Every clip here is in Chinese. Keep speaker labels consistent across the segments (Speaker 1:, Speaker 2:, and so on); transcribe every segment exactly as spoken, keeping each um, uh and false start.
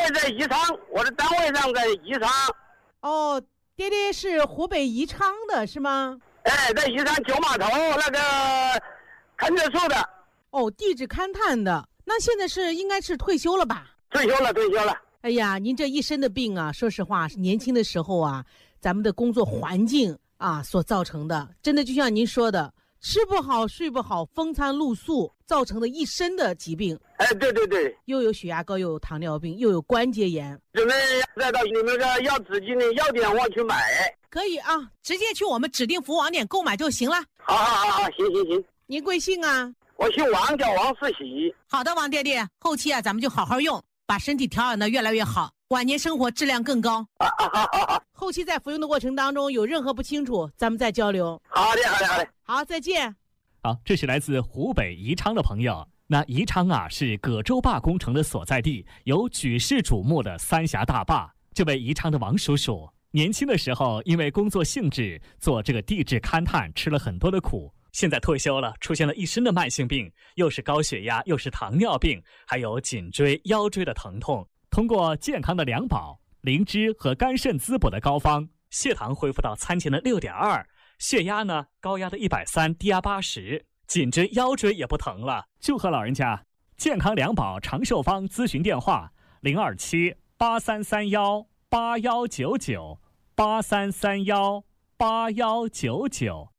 Speaker 1: 在宜昌，我的单位上在宜昌。
Speaker 2: 哦，爹爹是湖北宜昌的是吗？
Speaker 1: 哎，在宜昌九码头那个勘测处的。
Speaker 2: 哦，地质勘探的。那现在是应该是退休了吧？
Speaker 1: 退休了，退休了。
Speaker 2: 哎呀，您这一身的病啊，说实话，年轻的时候啊，咱们的工作环境啊所造成的，真的就像您说的，吃不好睡不好，风餐露宿造成的一身的疾病。
Speaker 1: 哎，对对对，
Speaker 2: 又有血压高，又有糖尿病，又有关节炎。
Speaker 1: 准备再到你那个药纸巾的药店我去买。
Speaker 2: 可以啊，直接去我们指定服务网点购买就行了。
Speaker 1: 好好好好，行行行。
Speaker 2: 您贵姓啊？
Speaker 1: 我姓王，叫王世喜。
Speaker 2: 好的，王爹爹，后期啊咱们就好好用，把身体调养的越来越好，晚年生活质量更高。
Speaker 1: 啊啊啊啊啊！
Speaker 2: 后期在服用的过程当中有任何不清楚，咱们再交流。
Speaker 1: 好的，好的，好的。
Speaker 2: 好，再见。
Speaker 3: 好，这是来自湖北宜昌的朋友。那宜昌啊是葛洲坝工程的所在地，有举世瞩目的三峡大坝。这位宜昌的王叔叔，年轻的时候因为工作性质做这个地质勘探，吃了很多的苦。现在退休了，出现了一身的慢性病，又是高血压，又是糖尿病，还有颈椎、腰椎的疼痛。通过健康的两宝灵芝和肝肾滋补的膏方，血糖恢复到餐前的 六点二， 血压呢高压的一百三，低压八十，颈椎腰椎也不疼了。祝贺老人家！健康两宝长寿方咨询电话零二七八三三幺八幺九九八三三幺八幺九九。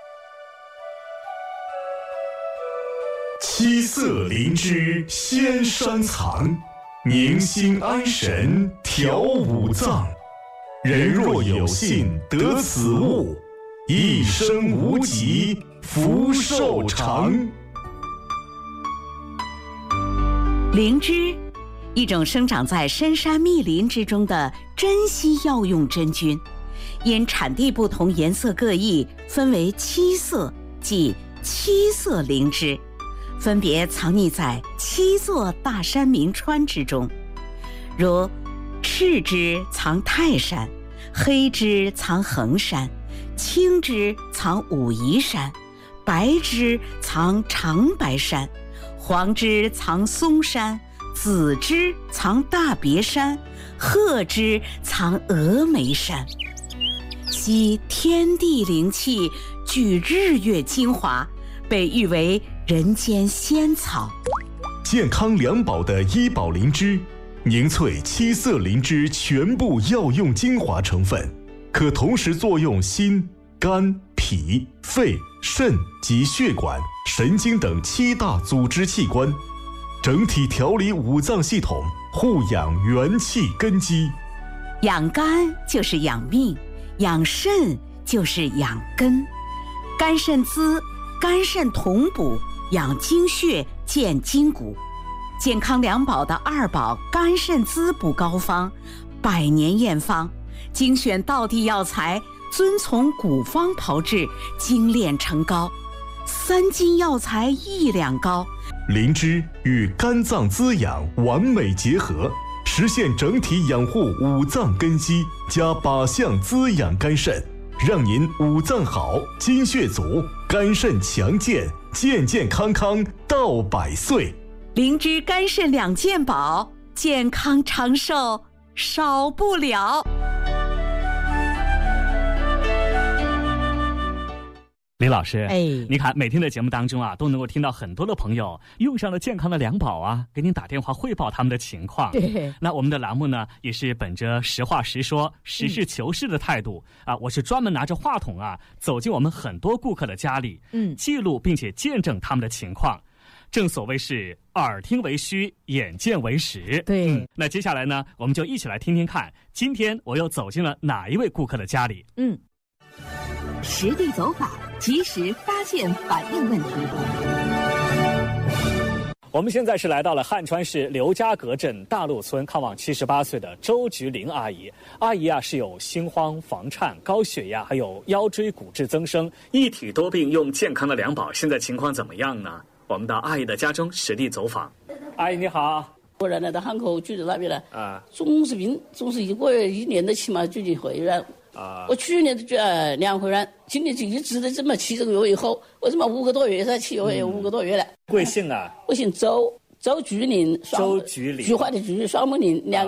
Speaker 4: 七色灵芝仙山藏，宁心安神调五脏。人若有幸得此物，一生无疾福寿长。
Speaker 5: 灵芝，一种生长在深山密林之中的珍稀药用真菌，因产地不同，颜色各异，分为七色，即七色灵芝，分别藏匿在七座大山名川之中，如赤芝藏泰山，黑芝藏衡山，青芝藏武夷山，白芝藏长白山，黄芝藏嵩山，紫芝藏大别山，褐芝藏峨眉山。吸天地灵气，聚日月精华，被誉为人间仙草。
Speaker 4: 健康两宝的医宝灵芝，凝萃七色灵芝全部药用精华成分，可同时作用心、肝、脾、肺、肾及血管、神经等七大组织器官，整体调理五脏系统，护养元气根基。
Speaker 5: 养肝就是养命，养肾就是养根。肝肾滋，肝肾同补，养精血，健筋骨。健康两宝的二宝肝肾滋补膏方，百年验方，精选道地药材，遵从古方炮制，精炼成膏。三金药材一两膏，
Speaker 4: 灵芝与肝脏滋养完美结合，实现整体养护五脏根基，加靶向滋养肝肾，让您五脏好，精血足，肝肾强健，健健康康到百岁。
Speaker 5: 灵芝肝肾两件宝，健康长寿少不了。
Speaker 3: 李老师，
Speaker 2: 哎，
Speaker 3: 你看每天的节目当中啊，都能够听到很多的朋友用上了健康的两宝啊，给您打电话汇报他们的情况。
Speaker 2: 对，
Speaker 3: 那我们的栏目呢，也是本着实话实说、实事求是的态度、嗯、啊，我是专门拿着话筒啊，走进我们很多顾客的家里，嗯，记录并且见证他们的情况。正所谓是耳听为虚，眼见为实。
Speaker 2: 对、
Speaker 3: 嗯，那接下来呢，我们就一起来听听看，今天我又走进了哪一位顾客的家里。
Speaker 2: 嗯，
Speaker 6: 实地走访，及时发现反映问题。
Speaker 3: 我们现在是来到了汉川市刘家阁镇大路村，看望七十八岁的周菊玲阿姨。阿姨啊是有心慌、房颤、高血压，还有腰椎骨质增生，一体多病，用健康的两宝，现在情况怎么样呢？我们到阿姨的家中实地走访。阿姨你好。
Speaker 7: 我原来在汉口居住那边呢，
Speaker 3: 啊，
Speaker 7: 总是病，总是一个月一年的起码就去会院。
Speaker 3: 啊，
Speaker 7: 我去年就觉得两回院，今年就一直的这么七个月以后，我这么五个多月才七月五个多月了。
Speaker 3: 贵姓啊？
Speaker 7: 我姓周，周菊玲，
Speaker 3: 周菊玲，
Speaker 7: 菊花的菊，双木林，两。